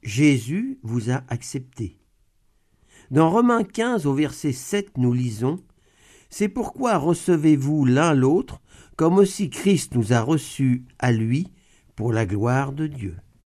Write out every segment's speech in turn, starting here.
Jésus vous a accepté. Dans Romains 15 au verset 7 nous lisons « C'est pourquoi recevez-vous l'un l'autre, comme aussi Christ nous a reçus à lui, pour la gloire de Dieu. »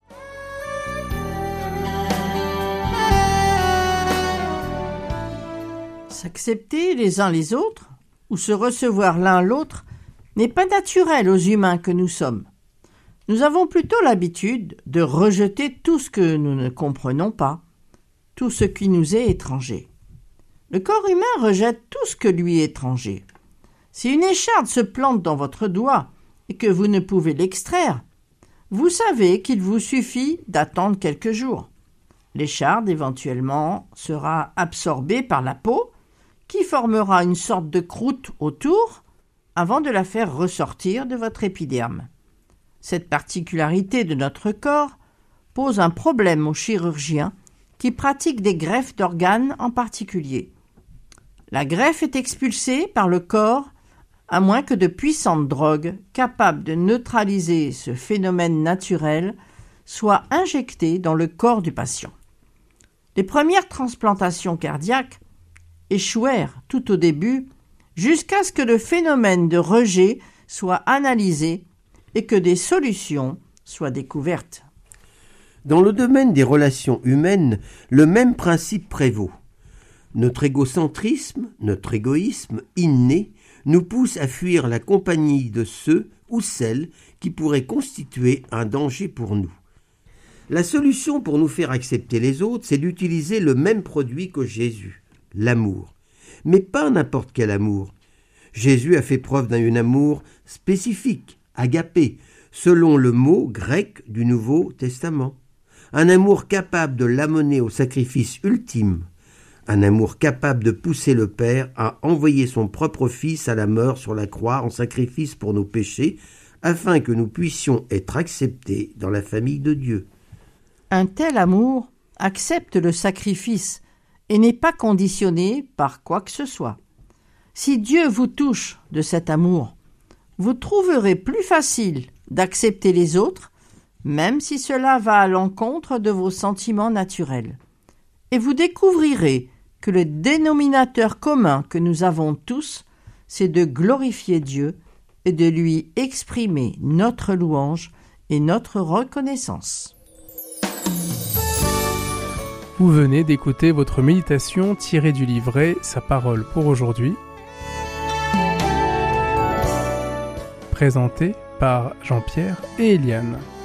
S'accepter les uns les autres, ou se recevoir l'un l'autre, n'est pas naturel aux humains que nous sommes. Nous avons plutôt l'habitude de rejeter tout ce que nous ne comprenons pas, tout ce qui nous est étranger. Le corps humain rejette tout ce que lui est étranger. Si une écharde se plante dans votre doigt et que vous ne pouvez l'extraire, vous savez qu'il vous suffit d'attendre quelques jours. L'écharde, éventuellement, sera absorbée par la peau, qui formera une sorte de croûte autour, avant de la faire ressortir de votre épiderme. Cette particularité de notre corps pose un problème aux chirurgiens qui pratiquent des greffes d'organes en particulier. La greffe est expulsée par le corps à moins que de puissantes drogues capables de neutraliser ce phénomène naturel soient injectées dans le corps du patient. Les premières transplantations cardiaques échouèrent tout au début jusqu'à ce que le phénomène de rejet soit analysé et que des solutions soient découvertes. Dans le domaine des relations humaines, le même principe prévaut. Notre égocentrisme, notre égoïsme inné nous pousse à fuir la compagnie de ceux ou celles qui pourraient constituer un danger pour nous. La solution pour nous faire accepter les autres, c'est d'utiliser le même produit que Jésus, l'amour. Mais pas n'importe quel amour. Jésus a fait preuve d'un amour spécifique, agapé, selon le mot grec du Nouveau Testament. Un amour capable de l'amener au sacrifice ultime. Un amour capable de pousser le Père à envoyer son propre Fils à la mort sur la croix en sacrifice pour nos péchés, afin que nous puissions être acceptés dans la famille de Dieu. Un tel amour accepte le sacrifice et n'est pas conditionné par quoi que ce soit. Si Dieu vous touche de cet amour, vous trouverez plus facile d'accepter les autres, même si cela va à l'encontre de vos sentiments naturels. Et vous découvrirez que le dénominateur commun que nous avons tous, c'est de glorifier Dieu et de lui exprimer notre louange et notre reconnaissance. Vous venez d'écouter votre méditation tirée du livret Sa parole pour aujourd'hui, présenté par Jean-Pierre et Eliane.